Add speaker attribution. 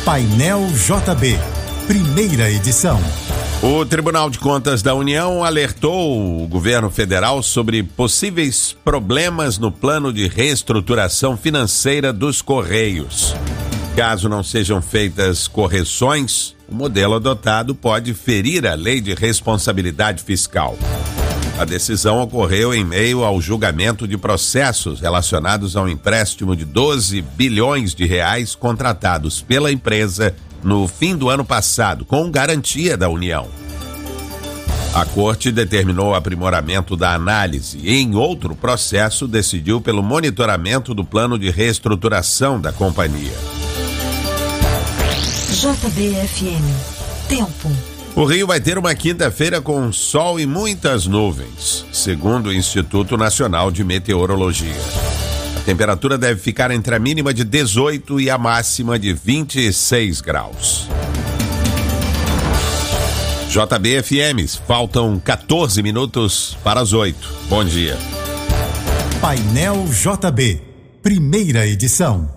Speaker 1: Painel JB, primeira edição.
Speaker 2: O Tribunal de Contas da União alertou o governo federal sobre possíveis problemas no plano de reestruturação financeira dos Correios. Caso não sejam feitas correções, o modelo adotado pode ferir a lei de responsabilidade fiscal. A decisão ocorreu em meio ao julgamento de processos relacionados ao empréstimo de 12 bilhões de reais contratados pela empresa no fim do ano passado, com garantia da União. A Corte determinou o aprimoramento da análise e, em outro processo, decidiu pelo monitoramento do plano de reestruturação da companhia.
Speaker 3: JBFM. Tempo.
Speaker 2: O Rio vai ter uma quinta-feira com sol e muitas nuvens, segundo o Instituto Nacional de Meteorologia. A temperatura deve ficar entre a mínima de 18 e a máxima de 26 graus. JBFM, faltam 14 minutos para as 8. Bom dia.
Speaker 1: Painel JB, primeira edição.